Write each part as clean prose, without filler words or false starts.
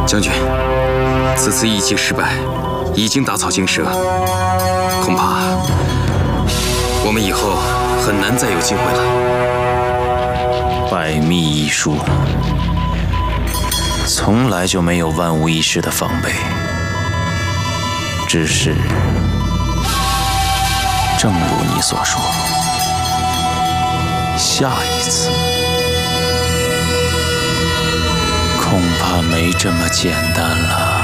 将军，此次义计失败，已经打草惊蛇，恐怕我们以后很难再有机会了。 百密一疏，从来就没有万无一失的防备。只是，正如你所说，下一次恐怕没这么简单了。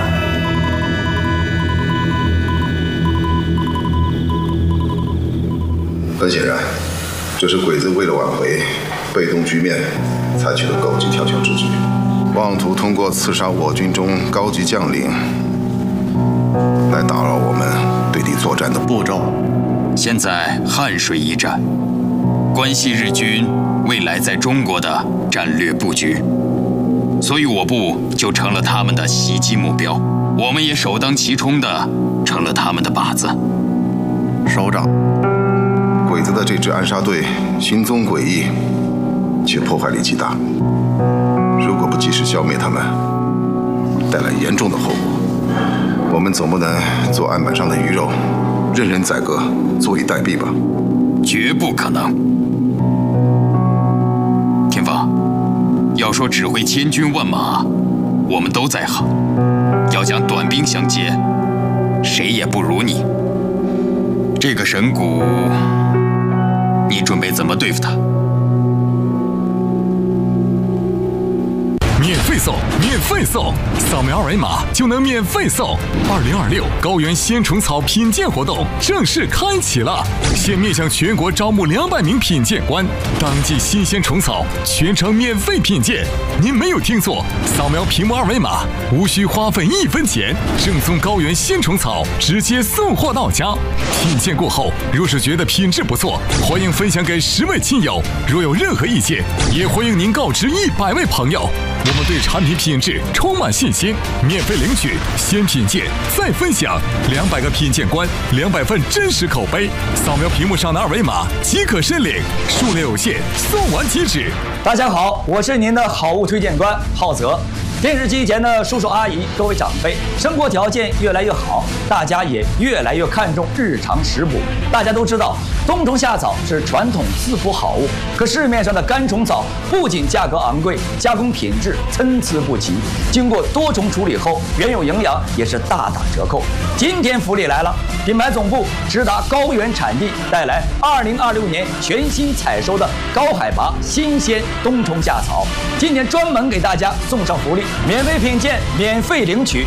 很显然，这是鬼子为了挽回被动局面，采取的狗急跳墙之举，妄图通过刺杀我军中高级将领，来打扰我们对敌作战的步骤。 现在汉水一战，关系日军未来在中国的战略布局，所以我部就成了他们的袭击目标，我们也首当其冲的成了他们的靶子。 首长，鬼子的这支暗杀队行踪诡异，且破坏力极大，如果不及时消灭他们，带来严重的后果。我们总不能做案板上的鱼肉，任人宰割，坐以待毙吧？ 绝不可能。天放，要说指挥千军万马，我们都在行；要讲短兵相接，谁也不如你。这个神谷，你准备怎么对付他？ 免费送，免费送！扫描二维码就能免费送。2026高原鲜虫草品鉴活动正式开启了，现面向全国招募200名品鉴官，当季新鲜虫草全程免费品鉴。您没有听错，扫描屏幕二维码，无需花费1分钱，正宗高原鲜虫草直接送货到家。品鉴过后，若是觉得品质不错，欢迎分享给10位亲友。若有任何意见，也欢迎您告知100位朋友。我们对产品品质充满信心，免费领取，先品鉴再分享，200个品鉴官，200份真实口碑。扫描屏幕上的二维码即可申领，数量有限，送完即止。 大家好，我是您的好物推荐官浩泽。电视机前的叔叔阿姨、各位长辈，生活条件越来越好，大家也越来越看重日常食补。大家都知道，冬虫夏草是传统滋补好物，可市面上的干虫草不仅价格昂贵，加工品质参差不齐，经过多重处理后，原有营养也是大打折扣。今天福利来了，品牌总部直达高原产地，带来2026年全新采收的高海拔新鲜冬虫夏草。今天专门给大家送上福利。免费品鉴，免费领取